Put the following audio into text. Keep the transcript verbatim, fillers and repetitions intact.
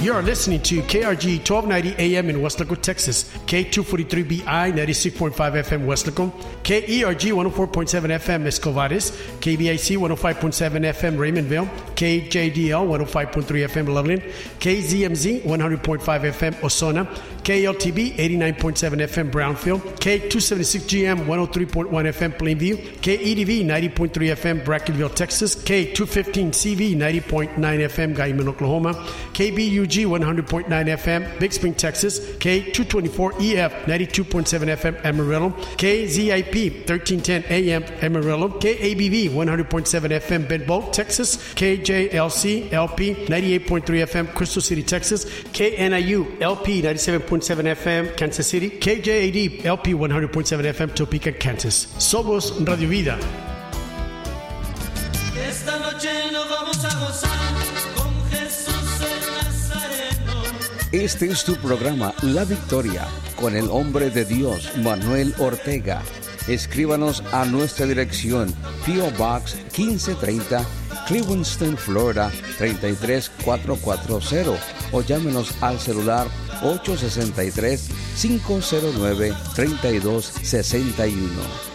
You are listening to K R G twelve ninety A M in Weslaco, Texas, K two forty-three B I ninety-six point five F M Weslaco, K E R G one oh four point seven F M Escovares, K B I C one oh five point seven F M Raymondville, K J D L one oh five point three F M Loveland, K Z M Z one hundred point five F M Ozona, K L T B eighty-nine point seven F M Brownfield, K two seventy-six G M one oh three point one F M Plainview, K E D V ninety point three F M Brackenville, Texas, K two fifteen C V ninety point nine F M Guyman, Oklahoma, K B U G one hundred point nine F M Big Spring, Texas, K two twenty-four E F ninety-two point seven F M Amarillo, K Z I P thirteen ten A M Amarillo, K A B V one hundred point seven F M Bedboe, Texas, K J L C L P ninety-eight point three F M Crystal City, Texas, K N I U L P ninety-seven point seven F M Kansas City, K J A D L P one hundred point seven F M Topeka, Kansas. Somos Radio Vida. Esta noche nos vamos a gozar con Jesús el Nazareno. Este es tu programa La Victoria con el hombre de Dios Manuel Ortega. Escríbanos a nuestra dirección P O Box quince treinta, Clewiston, Florida treinta y tres cuatrocientos cuarenta, o llámenos al celular ocho seis tres, cinco cero nueve, tres dos seis uno.